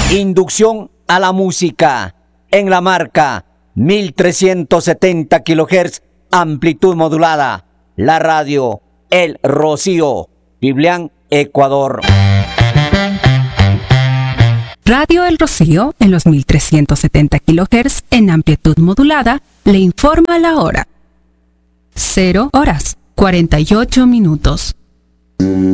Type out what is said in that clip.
Inducción a la música en la marca 1370 kHz, amplitud modulada. La radio El Rocío, Biblián, Ecuador. Radio El Rocío, en los 1370 kHz en amplitud modulada, le informa la hora. 0 horas, 48 minutos.